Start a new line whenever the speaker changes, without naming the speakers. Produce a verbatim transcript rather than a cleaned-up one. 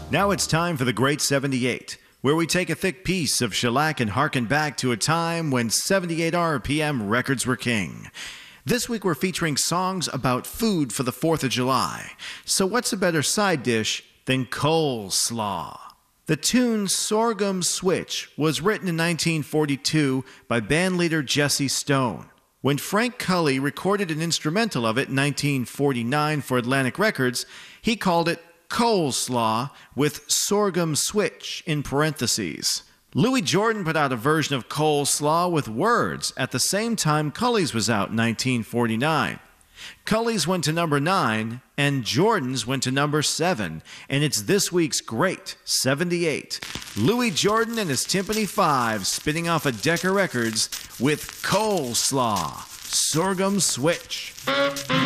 Now it's time for the Great seventy-eight, where we take a thick piece of shellac and harken back to a time when seventy-eight R P M records were king. This week we're featuring songs about food for the fourth of July. So what's a better side dish than coleslaw? The tune Sorghum Switch was written in nineteen forty-two by bandleader Jesse Stone. When Frank Cully recorded an instrumental of it in nineteen forty-nine for Atlantic Records, he called it Coleslaw with Sorghum Switch in parentheses. Louis Jordan put out a version of Coleslaw with words at the same time Cully's was out in nineteen forty-nine. Cully's went to number nine and Jordan's went to number seven, and it's this week's Great seventy-eight. Louis Jordan and his Timpani Five spinning off of Decca Records with Coleslaw, Sorghum Switch.